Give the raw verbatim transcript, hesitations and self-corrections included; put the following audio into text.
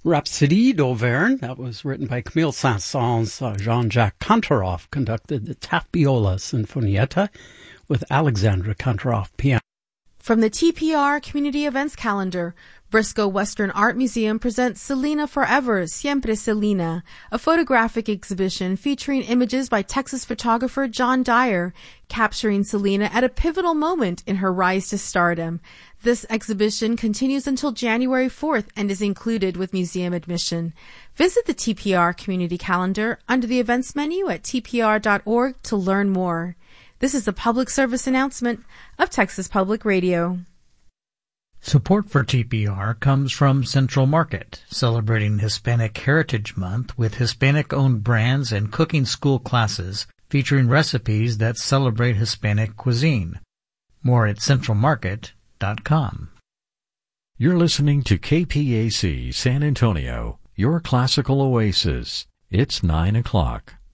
Rhapsodie d'Auvergne, that was written by Camille Saint-Saëns. Uh, Jean-Jacques Kantorov conducted the Tapiola Sinfonietta with Alexandra Kantorov piano. From the T P R Community Events Calendar, Briscoe Western Art Museum presents Selena Forever, Siempre Selena, a photographic exhibition featuring images by Texas photographer John Dyer, capturing Selena at a pivotal moment in her rise to stardom. This exhibition continues until January fourth and is included with museum admission. Visit the T P R Community Calendar under the events menu at t p r dot org to learn more. This is a public service announcement of Texas Public Radio. Support for T P R comes from Central Market, celebrating Hispanic Heritage Month with Hispanic-owned brands and cooking school classes featuring recipes that celebrate Hispanic cuisine. More at central market dot com. You're listening to K P A C San Antonio, your classical oasis. It's nine o'clock.